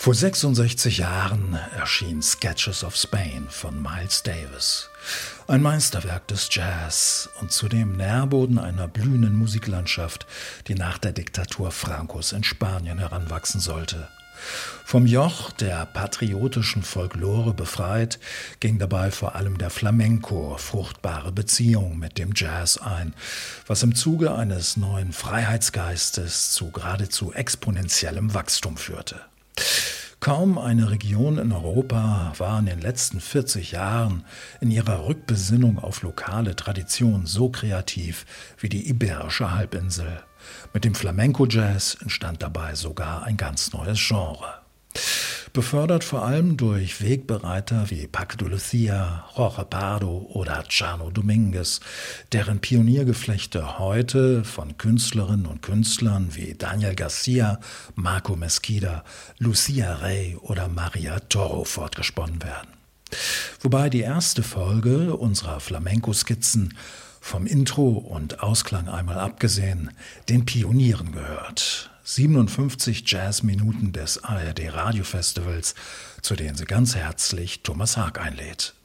Vor 66 Jahren erschien Sketches of Spain von Miles Davis. Ein Meisterwerk des Jazz und zudem Nährboden einer blühenden Musiklandschaft, die nach der Diktatur Francos in Spanien heranwachsen sollte. Vom Joch der patriotischen Folklore befreit, ging dabei vor allem der Flamenco fruchtbare Beziehung mit dem Jazz ein, was im Zuge eines neuen Freiheitsgeistes zu geradezu exponentiellem Wachstum führte. Kaum eine Region in Europa war in den letzten 40 Jahren in ihrer Rückbesinnung auf lokale Tradition so kreativ wie die Iberische Halbinsel. Mit dem Flamenco-Jazz entstand dabei sogar ein ganz neues Genre. Befördert vor allem durch Wegbereiter wie Paco de Lucia, Jorge Pardo oder Chano Dominguez, deren Pioniergeflechte heute von Künstlerinnen und Künstlern wie Daniel Garcia, Marco Mesquida, Lucia Rey oder Maria Toro fortgesponnen werden. Wobei die erste Folge unserer Flamenco-Skizzen vom Intro und Ausklang einmal abgesehen, den Pionieren gehört. 57 Jazzminuten des ARD Radiofestivals, zu denen sie ganz herzlich Thomas Haag einlädt.